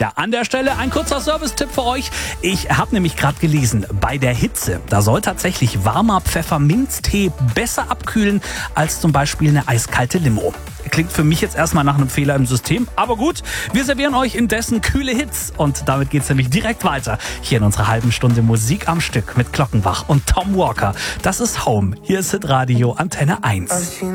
Ja, an der Stelle ein kurzer Service-Tipp für euch. Ich habe nämlich gerade gelesen, bei der Hitze, da soll tatsächlich warmer Pfefferminztee besser abkühlen als zum Beispiel eine eiskalte Limo. Klingt für mich jetzt erstmal nach einem Fehler im System, aber gut, wir servieren euch indessen kühle Hits und damit geht's nämlich direkt weiter. Hier in unserer halben Stunde Musik am Stück mit Glockenbach und Tom Walker. Das ist Home. Hier ist Hitradio Antenne 1.